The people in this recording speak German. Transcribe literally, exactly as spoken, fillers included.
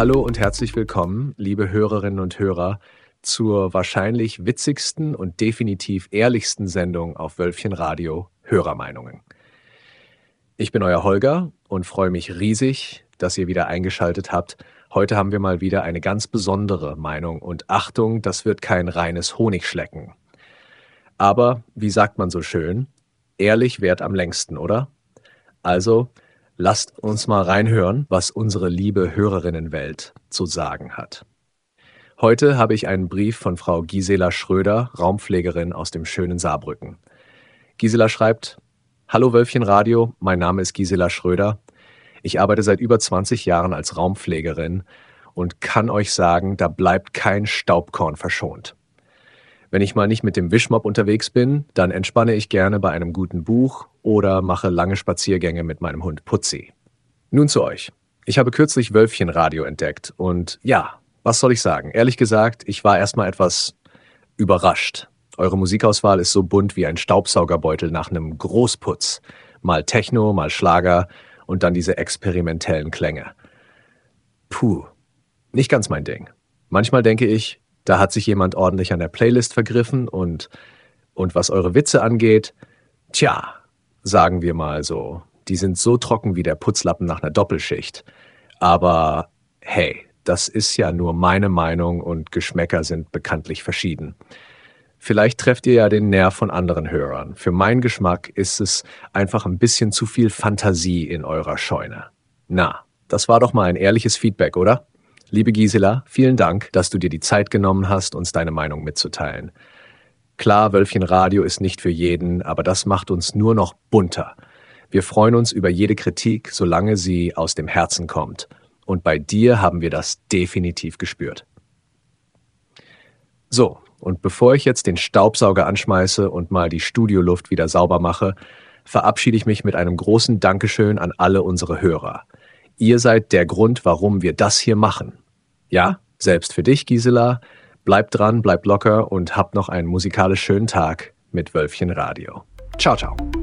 Hallo und herzlich willkommen, liebe Hörerinnen und Hörer, zur wahrscheinlich witzigsten und definitiv ehrlichsten Sendung auf Wölfchen Radio, Hörermeinungen. Ich bin euer Holger und freue mich riesig, dass ihr wieder eingeschaltet habt. Heute haben wir mal wieder eine ganz besondere Meinung und Achtung, das wird kein reines Honigschlecken. Aber, wie sagt man so schön, ehrlich währt am längsten, oder? Also, lasst uns mal reinhören, was unsere liebe Hörerinnenwelt zu sagen hat. Heute habe ich einen Brief von Frau Gisela Schröder, Raumpflegerin aus dem schönen Saarbrücken. Gisela schreibt: Hallo Wölfchen Radio, mein Name ist Gisela Schröder. Ich arbeite seit über zwanzig Jahren als Raumpflegerin und kann euch sagen, da bleibt kein Staubkorn verschont. Wenn ich mal nicht mit dem Wischmopp unterwegs bin, dann entspanne ich gerne bei einem guten Buch oder mache lange Spaziergänge mit meinem Hund Putzi. Nun zu euch. Ich habe kürzlich Wölfchen Radio entdeckt und ja, was soll ich sagen? Ehrlich gesagt, ich war erstmal etwas überrascht. Eure Musikauswahl ist so bunt wie ein Staubsaugerbeutel nach einem Großputz. Mal Techno, mal Schlager und dann diese experimentellen Klänge. Puh, nicht ganz mein Ding. Manchmal denke ich, da hat sich jemand ordentlich an der Playlist vergriffen und, und was eure Witze angeht, tja, sagen wir mal so, die sind so trocken wie der Putzlappen nach einer Doppelschicht. Aber hey, das ist ja nur meine Meinung und Geschmäcker sind bekanntlich verschieden. Vielleicht trefft ihr ja den Nerv von anderen Hörern. Für meinen Geschmack ist es einfach ein bisschen zu viel Fantasie in eurer Scheune. Na, das war doch mal ein ehrliches Feedback, oder? Liebe Gisela, vielen Dank, dass du dir die Zeit genommen hast, uns deine Meinung mitzuteilen. Klar, Wölfchen Radio ist nicht für jeden, aber das macht uns nur noch bunter. Wir freuen uns über jede Kritik, solange sie aus dem Herzen kommt. Und bei dir haben wir das definitiv gespürt. So, und bevor ich jetzt den Staubsauger anschmeiße und mal die Studioluft wieder sauber mache, verabschiede ich mich mit einem großen Dankeschön an alle unsere Hörer. Ihr seid der Grund, warum wir das hier machen. Ja, selbst für dich, Gisela. Bleibt dran, bleibt locker und habt noch einen musikalisch schönen Tag mit Wölfchen Radio. Ciao, ciao.